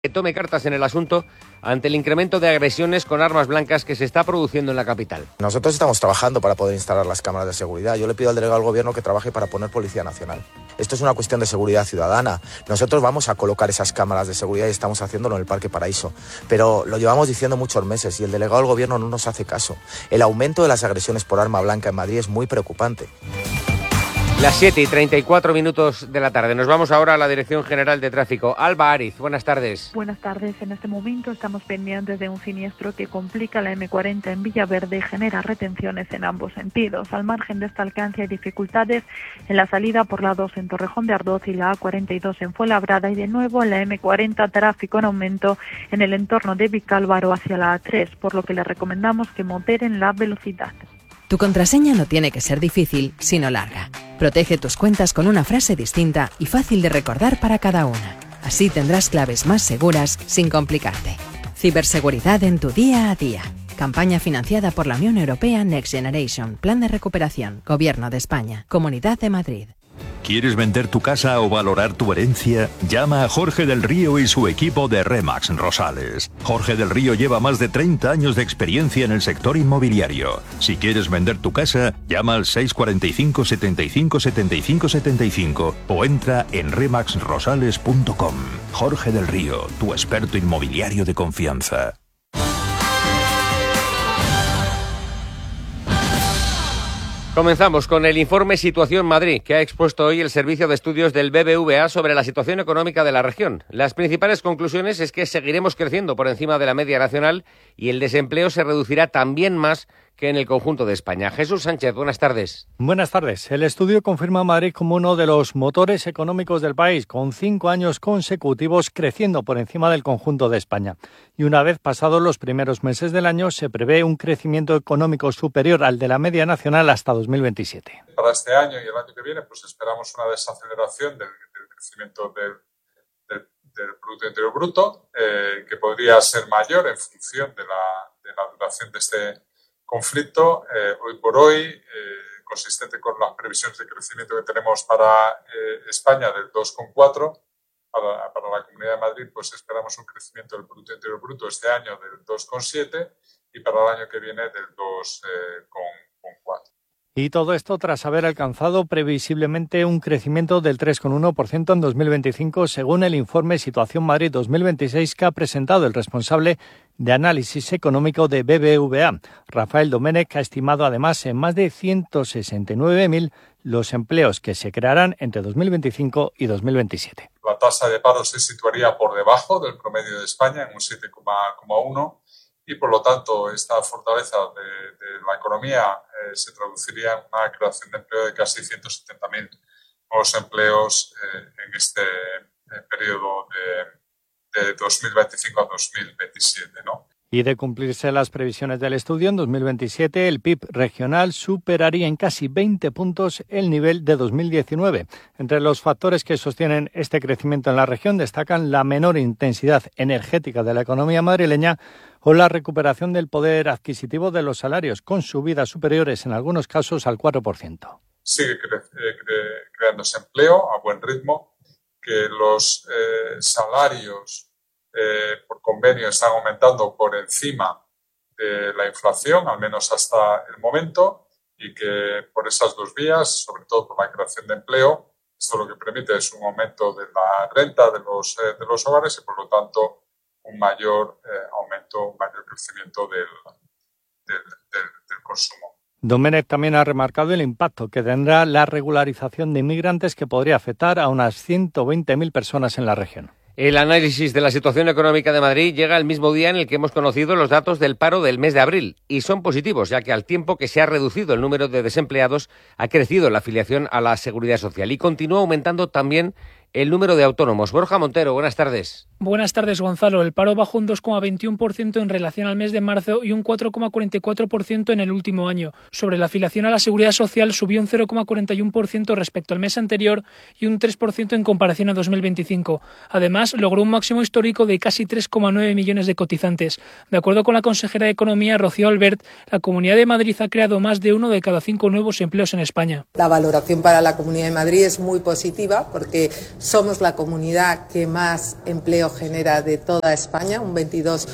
que tome cartas en el asunto ante el incremento de agresiones con armas blancas que se está produciendo en la capital. Nosotros estamos trabajando para poder instalar las cámaras de seguridad. Yo le pido al delegado del gobierno que trabaje para poner Policía Nacional. Esto es una cuestión de seguridad ciudadana. Nosotros vamos a colocar esas cámaras de seguridad y estamos haciéndolo en el Parque Paraíso. Pero lo llevamos diciendo muchos meses y el delegado del gobierno no nos hace caso. El aumento de las agresiones por arma blanca en Madrid es muy preocupante. Las 7:34 de la tarde. Nos vamos ahora a la Dirección General de Tráfico. Alba Ariz, buenas tardes. Buenas tardes. En este momento estamos pendientes de un siniestro que complica la M40 en Villaverde y genera retenciones en ambos sentidos. Al margen de este alcance hay dificultades en la salida por la 2 en Torrejón de Ardoz y la A42 en Fuenlabrada y de nuevo en la M40 tráfico en aumento en el entorno de Vicálvaro hacia la A3, por lo que les recomendamos que moderen la velocidad. Tu contraseña no tiene que ser difícil, sino larga. Protege tus cuentas con una frase distinta y fácil de recordar para cada una. Así tendrás claves más seguras sin complicarte. Ciberseguridad en tu día a día. Campaña financiada por la Unión Europea Next Generation. Plan de recuperación. Gobierno de España. Comunidad de Madrid. ¿Quieres vender tu casa o valorar tu herencia? Llama a Jorge del Río y su equipo de RE/MAX Rosales. Jorge del Río lleva más de 30 años de experiencia en el sector inmobiliario. Si quieres vender tu casa, llama al 645 75 75 75 o entra en remaxrosales.com. Jorge del Río, tu experto inmobiliario de confianza. Comenzamos con el informe Situación Madrid, que ha expuesto hoy el Servicio de Estudios del BBVA sobre la situación económica de la región. Las principales conclusiones es que seguiremos creciendo por encima de la media nacional y el desempleo se reducirá también más que en el conjunto de España. Jesús Sánchez, buenas tardes. Buenas tardes. El estudio confirma a Madrid como uno de los motores económicos del país, con 5 años consecutivos creciendo por encima del conjunto de España. Y una vez pasados los primeros meses del año, se prevé un crecimiento económico superior al de la media nacional hasta 2027. Para este año y el año que viene, pues esperamos una desaceleración del crecimiento del Producto Interior Bruto, que podría ser mayor en función de la duración de este conflicto. Hoy por hoy, consistente con las previsiones de crecimiento que tenemos para España del 2,4%, para la Comunidad de Madrid pues esperamos un crecimiento del Producto Interior Bruto este año del 2,7% y para el año que viene del 2,4%. Y todo esto tras haber alcanzado previsiblemente un crecimiento del 3,1% en 2025, según el informe Situación Madrid 2026 que ha presentado el responsable de análisis económico de BBVA. Rafael Domènech ha estimado además en más de 169.000 los empleos que se crearán entre 2025 y 2027. La tasa de paro se situaría por debajo del promedio de España en un 7,1%. Y, por lo tanto, esta fortaleza de la economía se traduciría en una creación de empleo de casi 170.000 nuevos empleos en este periodo de 2025 a 2027, ¿no? Y de cumplirse las previsiones del estudio, en 2027 el PIB regional superaría en casi 20 puntos el nivel de 2019. Entre los factores que sostienen este crecimiento en la región destacan la menor intensidad energética de la economía madrileña o la recuperación del poder adquisitivo de los salarios, con subidas superiores en algunos casos al 4%. Sigue creándose empleo a buen ritmo, que los salarios por convenio están aumentando por encima de la inflación, al menos hasta el momento, y que por esas dos vías, sobre todo por la creación de empleo, esto lo que permite es un aumento de la renta de los hogares y, por lo tanto, un mayor aumento, un mayor crecimiento del consumo. Domènech también ha remarcado el impacto que tendrá la regularización de inmigrantes, que podría afectar a unas 120.000 personas en la región. El análisis de la situación económica de Madrid llega al mismo día en el que hemos conocido los datos del paro del mes de abril y son positivos, ya que al tiempo que se ha reducido el número de desempleados, ha crecido la afiliación a la Seguridad Social y continúa aumentando también el número de autónomos. Borja Montero, buenas tardes. Buenas tardes, Gonzalo. El paro bajó un 2,21% en relación al mes de marzo y un 4,44% en el último año. Sobre la afiliación a la Seguridad Social subió un 0,41% respecto al mes anterior y un 3% en comparación a 2025. Además, logró un máximo histórico de casi 3,9 millones de cotizantes. De acuerdo con la consejera de Economía, Rocío Albert, la Comunidad de Madrid ha creado más de 1 de cada 5 nuevos empleos en España. La valoración para la Comunidad de Madrid es muy positiva porque somos la comunidad que más empleo genera de toda España, un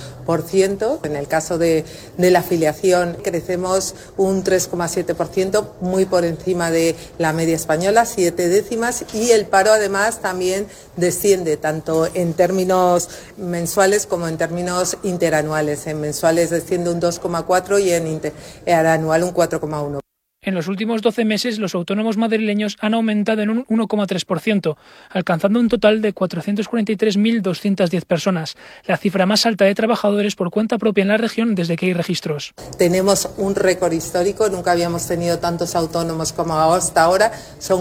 22%. En el caso de la afiliación crecemos un 3,7%, muy por encima de la media española, 7 décimas, y el paro además también desciende, tanto en términos mensuales como en términos interanuales. En mensuales desciende un 2,4 y en interanual un 4,1. En los últimos 12 meses, los autónomos madrileños han aumentado en un 1,3%, alcanzando un total de 443.210 personas, la cifra más alta de trabajadores por cuenta propia en la región desde que hay registros. Tenemos un récord histórico, nunca habíamos tenido tantos autónomos como hasta ahora, son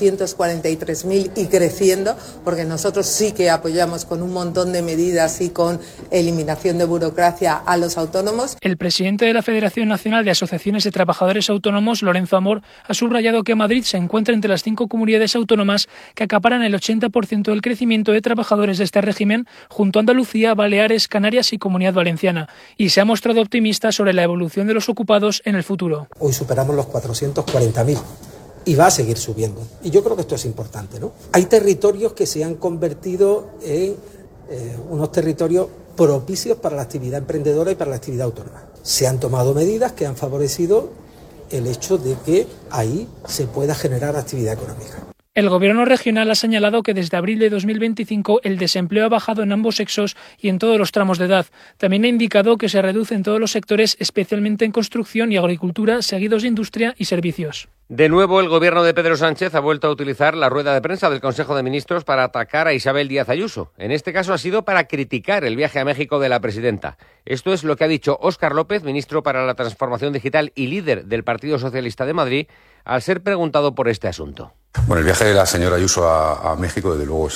443.000 y creciendo, porque nosotros sí que apoyamos con un montón de medidas y con eliminación de burocracia a los autónomos. El presidente de la Federación Nacional de Asociaciones de Trabajadores Autónomos, Lorenzo Amor, ha subrayado que Madrid se encuentra entre las 5 comunidades autónomas que acaparan el 80% del crecimiento de trabajadores de este régimen, junto a Andalucía, Baleares, Canarias y Comunidad Valenciana, y se ha mostrado optimista sobre la evolución de los ocupados en el futuro. Hoy superamos los 440.000 y va a seguir subiendo. Y yo creo que esto es importante, ¿no? Hay territorios que se han convertido en unos territorios propicios para la actividad emprendedora y para la actividad autónoma. Se han tomado medidas que han favorecido el hecho de que ahí se pueda generar actividad económica. El Gobierno regional ha señalado que desde abril de 2025 el desempleo ha bajado en ambos sexos y en todos los tramos de edad. También ha indicado que se reduce en todos los sectores, especialmente en construcción y agricultura, seguidos de industria y servicios. De nuevo, el Gobierno de Pedro Sánchez ha vuelto a utilizar la rueda de prensa del Consejo de Ministros para atacar a Isabel Díaz Ayuso. En este caso ha sido para criticar el viaje a México de la presidenta. Esto es lo que ha dicho Óscar López, ministro para la Transformación Digital y líder del Partido Socialista de Madrid, al ser preguntado por este asunto. Bueno, el viaje de la señora Ayuso a México, desde luego,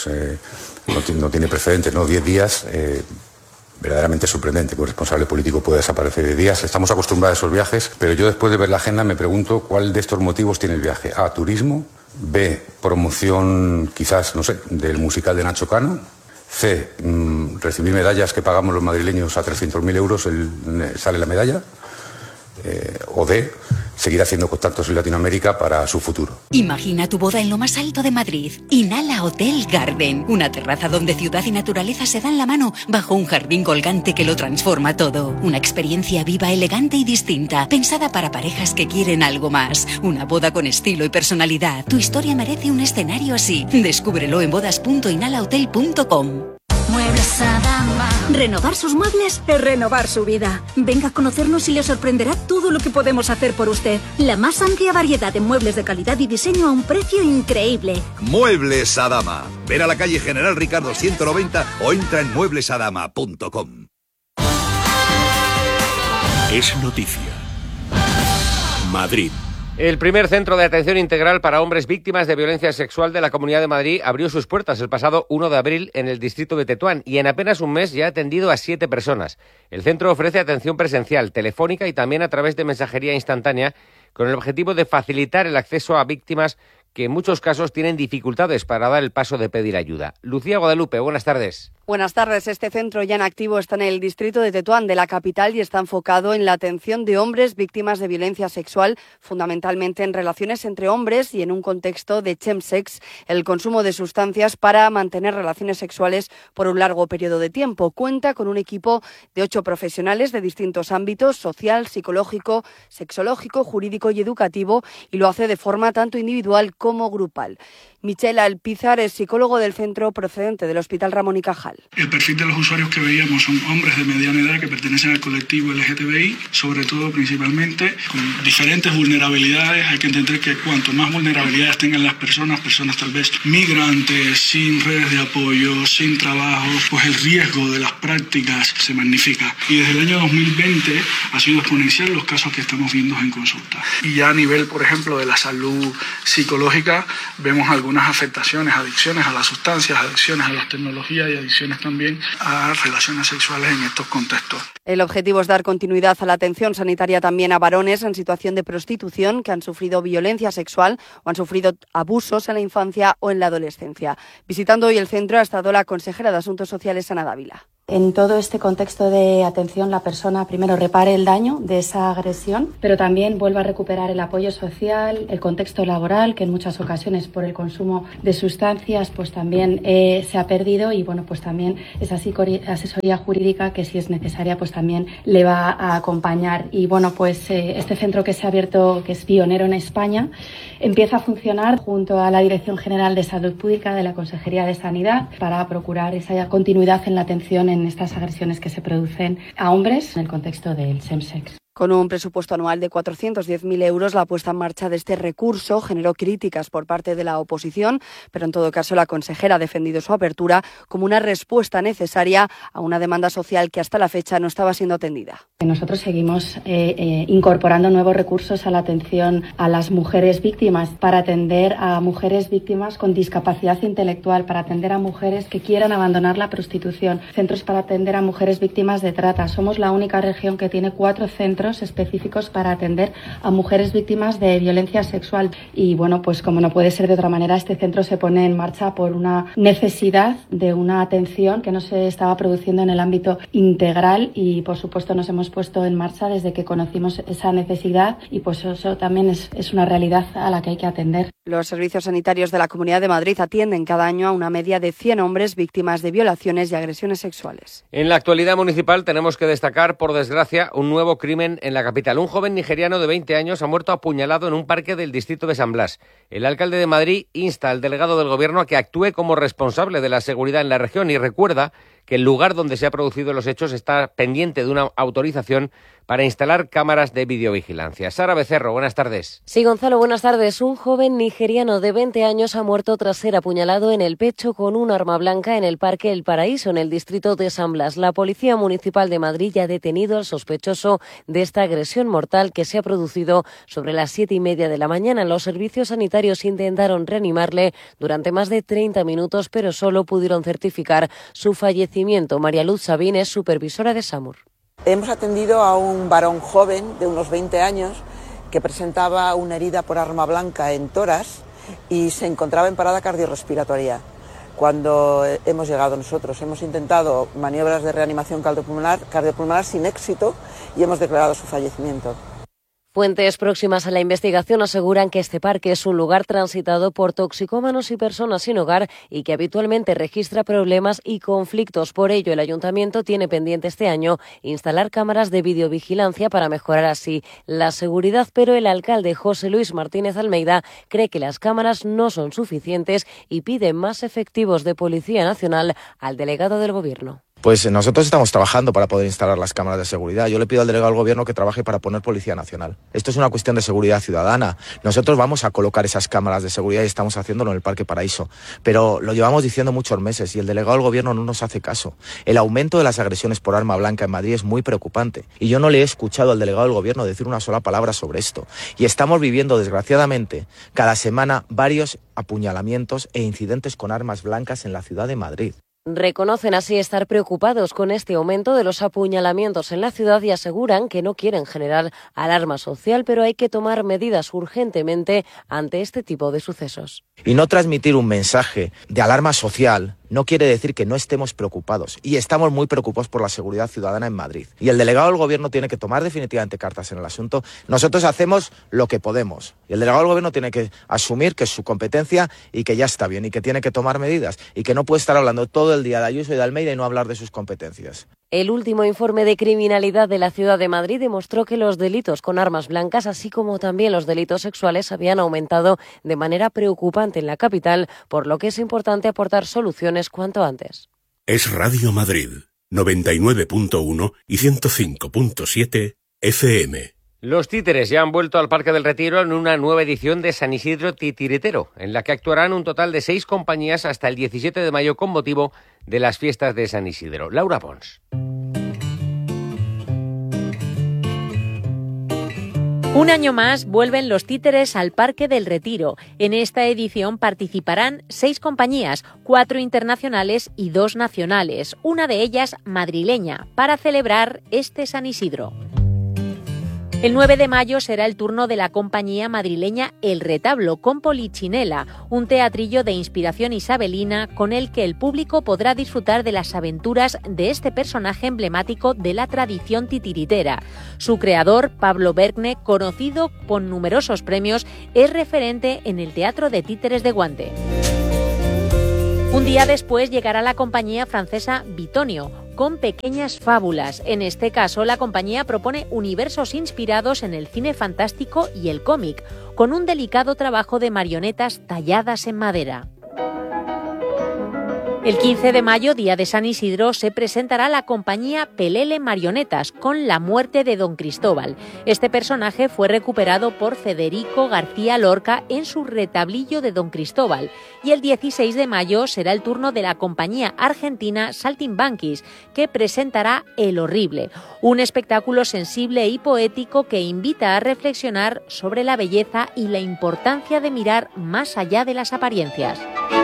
no tiene precedentes, ¿no? 10 días, verdaderamente sorprendente que un responsable político pueda desaparecer 10 días. Estamos acostumbrados a esos viajes, pero yo después de ver la agenda me pregunto cuál de estos motivos tiene el viaje. A, turismo. B, promoción, quizás, no sé, del musical de Nacho Cano. C, recibir medallas que pagamos los madrileños a 300.000 euros, sale la medalla. O D, seguir haciendo contactos en Latinoamérica para su futuro. Imagina tu boda en lo más alto de Madrid. Inhala Hotel Garden, una terraza donde ciudad y naturaleza se dan la mano bajo un jardín colgante que lo transforma todo. Una experiencia viva, elegante y distinta, pensada para parejas que quieren algo más. Una boda con estilo y personalidad. Tu historia merece un escenario así. Descúbrelo en bodas.inhalahotel.com. Muebles Adama. Renovar sus muebles es renovar su vida. Venga a conocernos y le sorprenderá todo lo que podemos hacer por usted. La más amplia variedad de muebles de calidad y diseño a un precio increíble. Muebles Adama. Ven a la calle General Ricardo 190 o entra en mueblesadama.com. Es noticia. Madrid. El primer centro de atención integral para hombres víctimas de violencia sexual de la Comunidad de Madrid abrió sus puertas el pasado 1 de abril en el distrito de Tetuán y en apenas un mes ya ha atendido a 7 personas. El centro ofrece atención presencial, telefónica y también a través de mensajería instantánea con el objetivo de facilitar el acceso a víctimas que en muchos casos tienen dificultades para dar el paso de pedir ayuda. Lucía Guadalupe, buenas tardes. Buenas tardes. Este centro ya en activo está en el distrito de Tetuán de la capital y está enfocado en la atención de hombres víctimas de violencia sexual, fundamentalmente en relaciones entre hombres y en un contexto de chemsex, el consumo de sustancias para mantener relaciones sexuales por un largo periodo de tiempo. Cuenta con un equipo de 8 profesionales de distintos ámbitos: social, psicológico, sexológico, jurídico y educativo, y lo hace de forma tanto individual como grupal. Michel Alpizar es psicólogo del centro procedente del Hospital Ramón y Cajal. El perfil de los usuarios que veíamos son hombres de mediana edad que pertenecen al colectivo LGTBI, sobre todo principalmente con diferentes vulnerabilidades. Hay que entender que cuanto más vulnerabilidades tengan las personas tal vez migrantes, sin redes de apoyo, sin trabajo, pues el riesgo de las prácticas se magnifica. Y desde el año 2020 ha sido exponencial los casos que estamos viendo en consulta. Y ya a nivel, por ejemplo, de la salud psicológica, vemos algunas afectaciones, adicciones a las sustancias, adicciones a las tecnologías y adicciones también a relaciones sexuales en estos contextos. El objetivo es dar continuidad a la atención sanitaria también a varones en situación de prostitución que han sufrido violencia sexual o han sufrido abusos en la infancia o en la adolescencia. Visitando hoy el centro ha estado la consejera de Asuntos Sociales, Ana Dávila. En todo este contexto de atención, la persona primero repare el daño de esa agresión, pero también vuelva a recuperar el apoyo social, el contexto laboral, que en muchas ocasiones por el consumo de sustancias pues también se ha perdido, y bueno, pues también esa asesoría jurídica que si es necesaria pues también le va a acompañar. Y bueno, pues este centro que se ha abierto, que es pionero en España, empieza a funcionar junto a la Dirección General de Salud Pública de la Consejería de Sanidad para procurar esa continuidad en la atención en estas agresiones que se producen a hombres en el contexto del chemsex. Con un presupuesto anual de 410.000 euros, la puesta en marcha de este recurso generó críticas por parte de la oposición, pero en todo caso la consejera ha defendido su apertura como una respuesta necesaria a una demanda social que hasta la fecha no estaba siendo atendida. Nosotros seguimos incorporando nuevos recursos a la atención a las mujeres víctimas, para atender a mujeres víctimas con discapacidad intelectual, para atender a mujeres que quieran abandonar la prostitución, centros para atender a mujeres víctimas de trata. Somos la única región que tiene 4 centros específicos para atender a mujeres víctimas de violencia sexual. Y bueno, pues como no puede ser de otra manera, este centro se pone en marcha por una necesidad de una atención que no se estaba produciendo en el ámbito integral, y por supuesto nos hemos puesto en marcha desde que conocimos esa necesidad, y pues eso también es una realidad a la que hay que atender. Los servicios sanitarios de la Comunidad de Madrid atienden cada año a una media de 100 hombres víctimas de violaciones y agresiones sexuales. En la actualidad municipal tenemos que destacar, por desgracia, un nuevo crimen en la capital. Un joven nigeriano de 20 años ha muerto apuñalado en un parque del distrito de San Blas. El alcalde de Madrid insta al delegado del Gobierno a que actúe como responsable de la seguridad en la región y recuerda que el lugar donde se han producido los hechos está pendiente de una autorización para instalar cámaras de videovigilancia. Sara Becerro, buenas tardes. Sí, Gonzalo, buenas tardes. Un joven nigeriano de 20 años ha muerto tras ser apuñalado en el pecho con un arma blanca en el Parque El Paraíso, en el distrito de San Blas. La Policía Municipal de Madrid ya ha detenido al sospechoso de esta agresión mortal que se ha producido sobre las 7:30 de la mañana. Los servicios sanitarios intentaron reanimarle durante más de 30 minutos, pero solo pudieron certificar su fallecimiento. María Luz Sabín es supervisora de SAMUR. Hemos atendido a un varón joven de unos 20 años que presentaba una herida por arma blanca en tórax y se encontraba en parada cardiorrespiratoria. Cuando hemos llegado nosotros, hemos intentado maniobras de reanimación cardiopulmonar sin éxito y hemos declarado su fallecimiento. Fuentes próximas a la investigación aseguran que este parque es un lugar transitado por toxicómanos y personas sin hogar y que habitualmente registra problemas y conflictos. Por ello, el ayuntamiento tiene pendiente este año instalar cámaras de videovigilancia para mejorar así la seguridad, pero el alcalde José Luis Martínez Almeida cree que las cámaras no son suficientes y pide más efectivos de Policía Nacional al delegado del Gobierno. Pues nosotros estamos trabajando para poder instalar las cámaras de seguridad. Yo le pido al delegado del Gobierno que trabaje para poner Policía Nacional. Esto es una cuestión de seguridad ciudadana. Nosotros vamos a colocar esas cámaras de seguridad y estamos haciéndolo en el Parque Paraíso. Pero lo llevamos diciendo muchos meses y el delegado del Gobierno no nos hace caso. El aumento de las agresiones por arma blanca en Madrid es muy preocupante. Y yo no le he escuchado al delegado del Gobierno decir una sola palabra sobre esto. Y estamos viviendo, desgraciadamente, cada semana varios apuñalamientos e incidentes con armas blancas en la ciudad de Madrid. Reconocen así estar preocupados con este aumento de los apuñalamientos en la ciudad y aseguran que no quieren generar alarma social, pero hay que tomar medidas urgentemente ante este tipo de sucesos. Y no transmitir un mensaje de alarma social no quiere decir que no estemos preocupados. Y estamos muy preocupados por la seguridad ciudadana en Madrid. Y el delegado del Gobierno tiene que tomar definitivamente cartas en el asunto. Nosotros hacemos lo que podemos. Y el delegado del Gobierno tiene que asumir que es su competencia y que ya está bien y que tiene que tomar medidas. Y que no puede estar hablando todo el día de Ayuso y de Almeida y no hablar de sus competencias. El último informe de criminalidad de la ciudad de Madrid demostró que los delitos con armas blancas, así como también los delitos sexuales, habían aumentado de manera preocupante en la capital, por lo que es importante aportar soluciones cuanto antes. Es Radio Madrid, 99.1 y 105.7 FM. Los títeres ya han vuelto al Parque del Retiro en una nueva edición de San Isidro Titiritero, en la que actuarán un total de 6 compañías hasta el 17 de mayo con motivo de las fiestas de San Isidro. Laura Pons. Un año más vuelven los títeres al Parque del Retiro. En esta edición participarán 6 compañías, 4 internacionales y 2 nacionales, una de ellas madrileña, para celebrar este San Isidro. El 9 de mayo será el turno de la compañía madrileña El Retablo con Polichinela, un teatrillo de inspiración isabelina con el que el público podrá disfrutar de las aventuras de este personaje emblemático de la tradición titiritera. Su creador, Pablo Bergne, conocido con numerosos premios, es referente en el teatro de títeres de Guante. Un día después llegará la compañía francesa Bitonio, con Pequeñas Fábulas. En este caso, la compañía propone universos inspirados en el cine fantástico y el cómic, con un delicado trabajo de marionetas talladas en madera. El 15 de mayo, día de San Isidro, se presentará la compañía Pelele Marionetas con La muerte de Don Cristóbal. Este personaje fue recuperado por Federico García Lorca en su Retablillo de Don Cristóbal. Y el 16 de mayo será el turno de la compañía argentina Saltimbanquis, que presentará El Horrible, un espectáculo sensible y poético que invita a reflexionar sobre la belleza y la importancia de mirar más allá de las apariencias.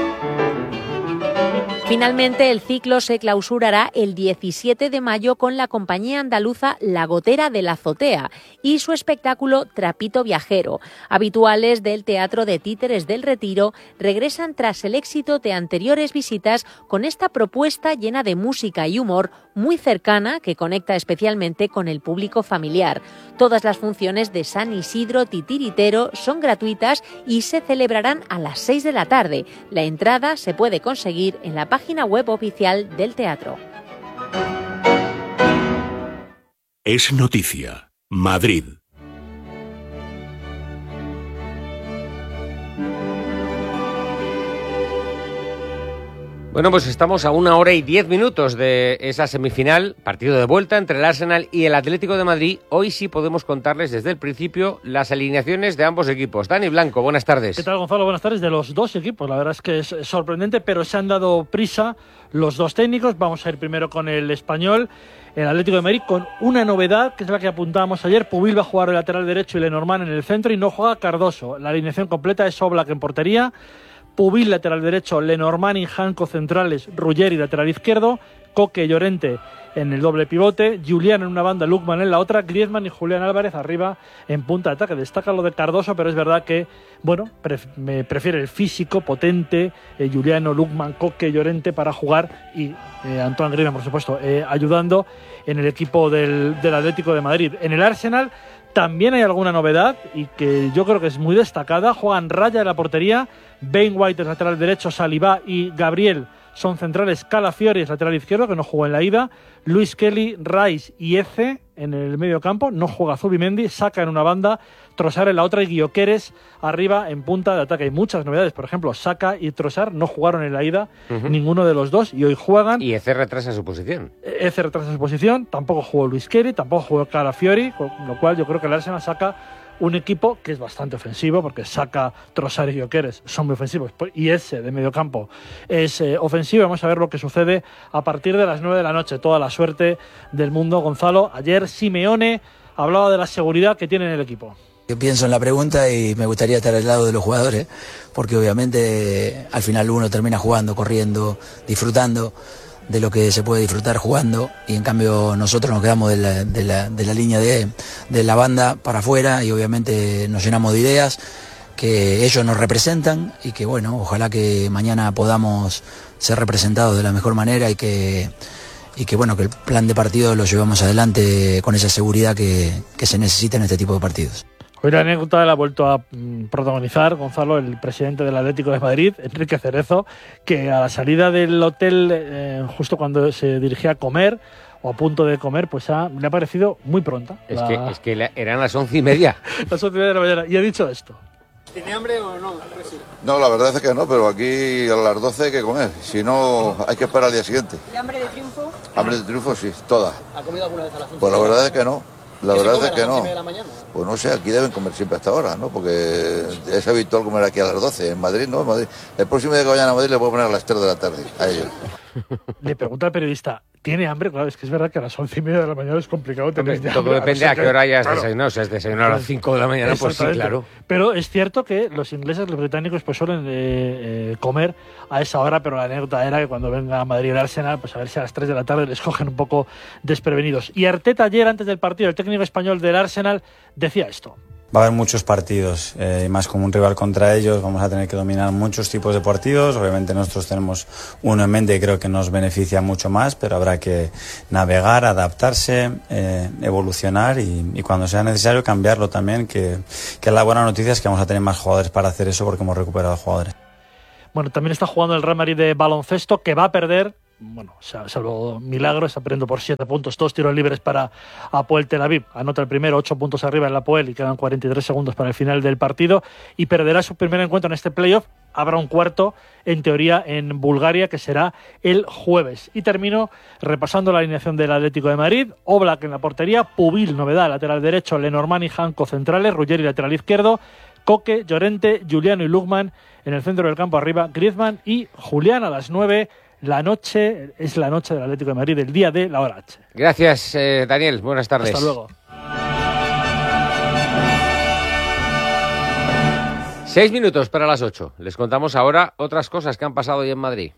Finalmente, el ciclo se clausurará el 17 de mayo con la compañía andaluza La Gotera de la Azotea y su espectáculo Trapito Viajero. Habituales del Teatro de Títeres del Retiro regresan tras el éxito de anteriores visitas con esta propuesta llena de música y humor muy cercana que conecta especialmente con el público familiar. Todas las funciones de San Isidro Titiritero son gratuitas y se celebrarán a las 6 de la tarde. La entrada se puede conseguir en la página web oficial del teatro. Es noticia. Madrid. Bueno, pues estamos a 1 hora y 10 minutos de esa semifinal, partido de vuelta entre el Arsenal y el Atlético de Madrid. Hoy sí podemos contarles desde el principio las alineaciones de ambos equipos. Dani Blanco, buenas tardes. ¿Qué tal, Gonzalo? Buenas tardes. De los dos equipos, la verdad es que es sorprendente, pero se han dado prisa los dos técnicos. Vamos a ir primero con el español, el Atlético de Madrid, con una novedad, que es la que apuntábamos ayer. Pubil va a jugar el lateral derecho y Lenormand en el centro y no juega Cardoso. La alineación completa es Oblak en portería, Pubil lateral derecho, Lenormand y Janko centrales, Ruggeri lateral izquierdo, Coque y Llorente en el doble pivote, Julián en una banda, Lukman en la otra, Griezmann y Julián Álvarez arriba en punta de ataque. Destaca lo de Cardoso, pero es verdad que, bueno, me prefiere el físico potente, Juliano, Lukman, Coque, Llorente para jugar y Antoine Griezmann, por supuesto, ayudando en el equipo del Atlético de Madrid. En el Arsenal también hay alguna novedad y que yo creo que es muy destacada. Juegan Raya en la portería, Ben White es lateral derecho, Saliba y Gabriel son centrales, Calafiori es lateral izquierdo, que no jugó en la ida, Luis Kelly, Rice y Eze en el medio campo, no juega Zubimendi, Saka en una banda, Trossard en la otra y Gyökeres arriba en punta de ataque. Hay muchas novedades, por ejemplo, Saka y Trossard no jugaron en la ida, ninguno de los dos, y hoy juegan. Y Eze retrasa su posición. Eze retrasa su posición, tampoco jugó Luis Kelly, tampoco jugó Calafiori, con lo cual yo creo que el Arsenal saca un equipo que es bastante ofensivo, porque Saka, Trossard y Gyökeres son muy ofensivos, y ese de medio campo es ofensivo. Vamos a ver lo que sucede a partir de las 9 de la noche. Toda la suerte del mundo, Gonzalo. Ayer Simeone hablaba de la seguridad que tiene en el equipo. Yo pienso en la pregunta y me gustaría estar al lado de los jugadores, porque obviamente al final uno termina jugando, corriendo, disfrutando de lo que se puede disfrutar jugando, y en cambio nosotros nos quedamos de la línea de la banda para afuera, y obviamente nos llenamos de ideas que ellos nos representan, y que bueno, ojalá que mañana podamos ser representados de la mejor manera y que bueno, que el plan de partido lo llevamos adelante con esa seguridad que se necesita en este tipo de partidos. Hoy la anécdota la ha vuelto a protagonizar, Gonzalo, el presidente del Atlético de Madrid, Enrique Cerezo, que a la salida del hotel, justo cuando se dirigía a comer, o a punto de comer, pues le ha parecido muy pronta. Es que eran las 11:30. Las 11:30 de la mañana, y ha dicho esto. ¿Tiene hambre o no? No, la verdad es que no, pero aquí a las 12 hay que comer, si no hay que esperar al día siguiente. ¿Y hambre de triunfo? Hambre de triunfo, sí, toda. ¿Ha comido alguna vez a las 11? Pues la verdad es que no. La verdad es que no. ¿De la mañana? Pues no sé, aquí deben comer siempre hasta ahora, ¿no? Porque es habitual comer aquí a las 12. En Madrid no, en Madrid. El próximo día que vayan a Madrid le puedo poner a las 3 de la tarde a ellos. Le pregunta al periodista, tiene hambre, claro, es que es verdad que a las 11:30 de la mañana es complicado tener ya todo hambre, depende a qué hora hayas desayunado. Si has desayunado a las 5 de la mañana, pues sí, claro. Pero es cierto que los ingleses, los británicos, pues suelen comer a esa hora, pero la anécdota era que cuando venga a Madrid el Arsenal, pues a ver si a las 3 de la tarde les cogen un poco desprevenidos. Y Arteta ayer, antes del partido, el técnico español del Arsenal, decía esto. Va a haber muchos partidos, y más como un rival contra ellos, vamos a tener que dominar muchos tipos de partidos. Obviamente nosotros tenemos uno en mente y creo que nos beneficia mucho más, pero habrá que navegar, adaptarse, evolucionar y cuando sea necesario cambiarlo también, que la buena noticia es que vamos a tener más jugadores para hacer eso porque hemos recuperado jugadores. Bueno, también está jugando el Real Madrid de baloncesto, que va a perder. Bueno, salvo milagro, está perdiendo por 7 puntos, 2 tiros libres para Hapoel Tel Aviv. Anota el primero, 8 puntos arriba en la Hapoel y quedan 43 segundos para el final del partido. Y perderá su primer encuentro en este playoff. Habrá un cuarto, en teoría, en Bulgaria, que será el jueves. Y termino repasando la alineación del Atlético de Madrid. Oblak en la portería, Pubil, novedad, lateral derecho, Lenormand y Janko centrales, Ruggeri lateral izquierdo, Coque, Llorente, Giuliano y Lugman en el centro del campo arriba, Griezmann y Julián a las 9. La noche es la noche del Atlético de Madrid, el día de la hora H. Gracias, Daniel. Buenas tardes. Hasta luego. 6 minutos para las 8. Les contamos ahora otras cosas que han pasado hoy en Madrid.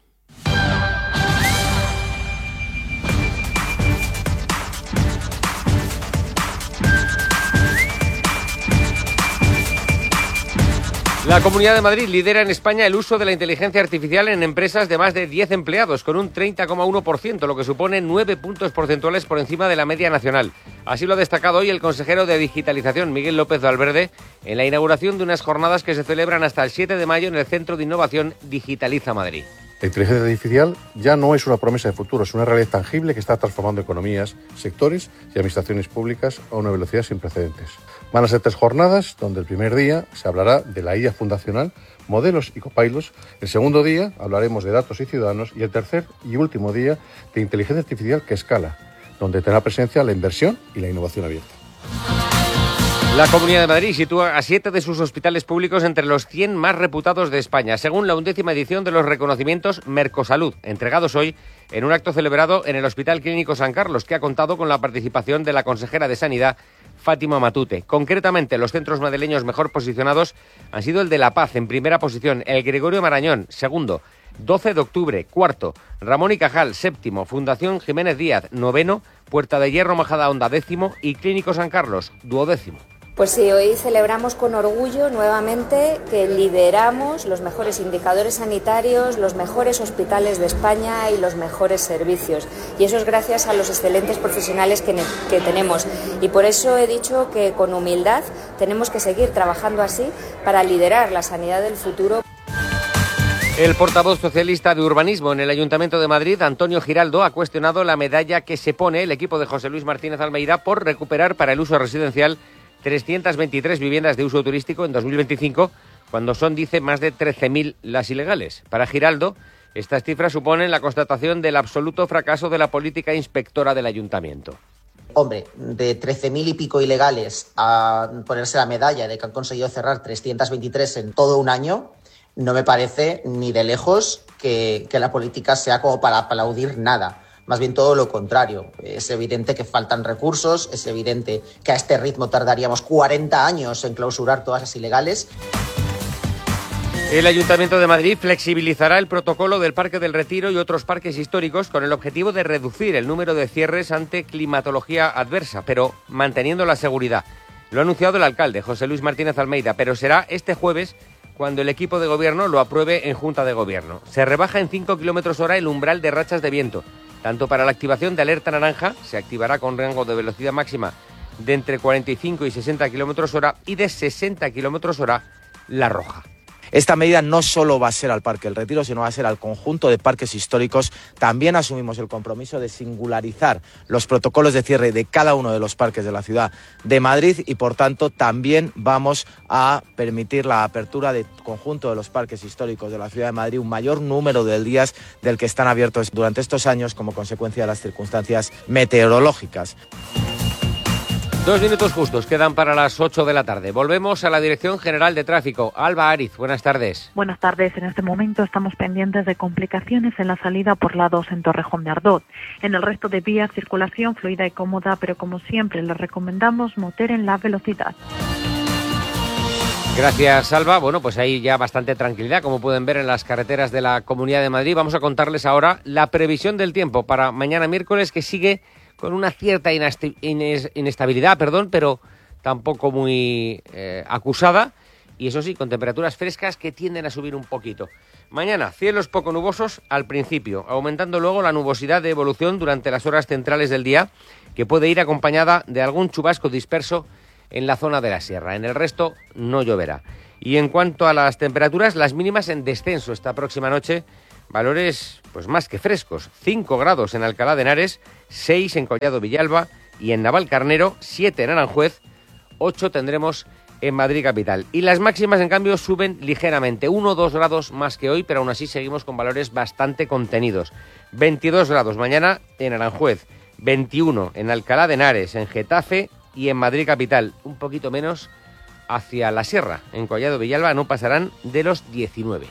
La Comunidad de Madrid lidera en España el uso de la inteligencia artificial en empresas de más de 10 empleados, con un 30,1%, lo que supone 9 puntos porcentuales por encima de la media nacional. Así lo ha destacado hoy el consejero de Digitalización, Miguel López Valverde, en la inauguración de unas jornadas que se celebran hasta el 7 de mayo en el Centro de Innovación Digitaliza Madrid. La inteligencia artificial ya no es una promesa de futuro, es una realidad tangible que está transformando economías, sectores y administraciones públicas a una velocidad sin precedentes. Van a ser 3 jornadas, donde el primer día se hablará de la IA fundacional, modelos y copilots. El segundo día hablaremos de datos y ciudadanos y el tercer y último día de inteligencia artificial que escala, donde tendrá presencia la inversión y la innovación abierta. La Comunidad de Madrid sitúa a 7 de sus hospitales públicos entre los 100 más reputados de España, según la 11ª edición de los reconocimientos Mercosalud, entregados hoy en un acto celebrado en el Hospital Clínico San Carlos, que ha contado con la participación de la consejera de Sanidad, Fátima Matute. Concretamente, los centros madrileños mejor posicionados han sido el de La Paz, en primera posición, el Gregorio Marañón, segundo, 12 de octubre, cuarto, Ramón y Cajal, séptimo, Fundación Jiménez Díaz, noveno, Puerta de Hierro Majadahonda, décimo y Clínico San Carlos, duodécimo. Pues sí, hoy celebramos con orgullo nuevamente que lideramos los mejores indicadores sanitarios, los mejores hospitales de España y los mejores servicios. Y eso es gracias a los excelentes profesionales que tenemos. Y por eso he dicho que con humildad tenemos que seguir trabajando así para liderar la sanidad del futuro. El portavoz socialista de urbanismo en el Ayuntamiento de Madrid, Antonio Giraldo, ha cuestionado la medalla que se pone el equipo de José Luis Martínez Almeida por recuperar para el uso residencial 323 viviendas de uso turístico en 2025, cuando son, dice, más de 13.000 las ilegales. Para Giraldo, estas cifras suponen la constatación del absoluto fracaso de la política inspectora del ayuntamiento. Hombre, de 13.000 y pico ilegales a ponerse la medalla de que han conseguido cerrar 323 en todo un año, no me parece ni de lejos que la política sea como para aplaudir nada. Más bien todo lo contrario. Es evidente que faltan recursos, es evidente que a este ritmo tardaríamos 40 años en clausurar todas las ilegales. El Ayuntamiento de Madrid flexibilizará el protocolo del Parque del Retiro y otros parques históricos con el objetivo de reducir el número de cierres ante climatología adversa, pero manteniendo la seguridad. Lo ha anunciado el alcalde, José Luis Martínez Almeida, pero será este jueves cuando el equipo de gobierno lo apruebe en Junta de Gobierno. Se rebaja en 5 km/h el umbral de rachas de viento. Tanto para la activación de alerta naranja, se activará con rango de velocidad máxima de entre 45 y 60 km/h y de 60 km/h la roja. Esta medida no solo va a ser al Parque del Retiro, sino va a ser al conjunto de parques históricos. También asumimos el compromiso de singularizar los protocolos de cierre de cada uno de los parques de la ciudad de Madrid y, por tanto, también vamos a permitir la apertura del conjunto de los parques históricos de la ciudad de Madrid, un mayor número de días del que están abiertos durante estos años como consecuencia de las circunstancias meteorológicas. 2 minutos justos quedan para las 8 de la tarde. Volvemos a la Dirección General de Tráfico. Alba Ariz, buenas tardes. Buenas tardes. En este momento estamos pendientes de complicaciones en la salida por la 2 en Torrejón de Ardoz. En el resto de vías, circulación fluida y cómoda, pero como siempre les recomendamos moderen la velocidad. Gracias, Alba. Bueno, pues hay ya bastante tranquilidad, como pueden ver en las carreteras de la Comunidad de Madrid. Vamos a contarles ahora la previsión del tiempo para mañana miércoles, que sigue con una cierta inestabilidad, pero tampoco muy acusada, y eso sí, con temperaturas frescas que tienden a subir un poquito. Mañana, cielos poco nubosos al principio, aumentando luego la nubosidad de evolución durante las horas centrales del día, que puede ir acompañada de algún chubasco disperso en la zona de la sierra. En el resto no lloverá. Y en cuanto a las temperaturas, las mínimas en descenso esta próxima noche, valores pues más que frescos, 5 grados en Alcalá de Henares, 6 en Collado Villalba y en Navalcarnero, 7 en Aranjuez, 8 tendremos en Madrid capital. Y las máximas, en cambio, suben ligeramente, 1 o 2 grados más que hoy, pero aún así seguimos con valores bastante contenidos. 22 grados mañana en Aranjuez, 21 en Alcalá de Henares, en Getafe y en Madrid capital, un poquito menos hacia la sierra. En Collado Villalba no pasarán de los 19.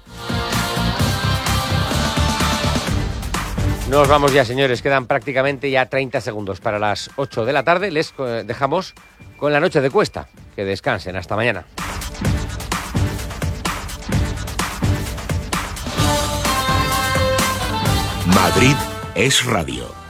Nos vamos ya, señores, quedan prácticamente ya 30 segundos para las 8 de la tarde. Les dejamos con la noche de Cuesta. Que descansen, hasta mañana. Madrid es radio.